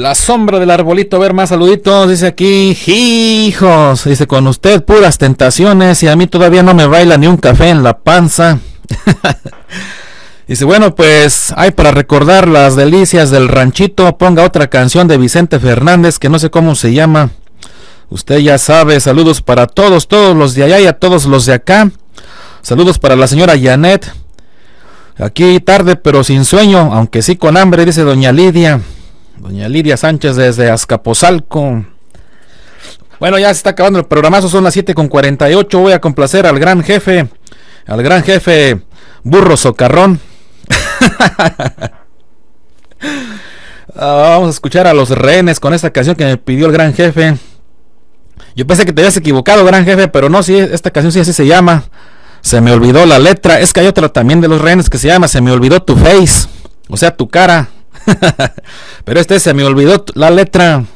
La sombra del arbolito, a ver más saluditos, dice aquí, hijos, dice con usted puras tentaciones y a mí todavía no me baila ni un café en la panza. Dice, bueno, pues hay para recordar las delicias del ranchito, ponga otra canción de Vicente Fernández que no sé cómo se llama. Usted ya sabe, saludos para todos los de allá y a todos los de acá. Saludos para la señora Janet. Aquí tarde pero sin sueño, aunque sí con hambre, dice doña Lidia. Doña Lidia Sánchez desde Azcapotzalco. Bueno, ya se está acabando el programazo, son las 7:48. Voy a complacer al gran jefe Burro Socarrón. Vamos a escuchar a Los Rehenes con esta canción que me pidió el gran jefe. Yo pensé que te habías equivocado, gran jefe, pero no, sí, esta canción sí así se llama. Se me olvidó la letra. Es que hay otra también de Los Rehenes que se llama Se me olvidó tu face, o sea, tu cara. Pero se me olvidó la letra.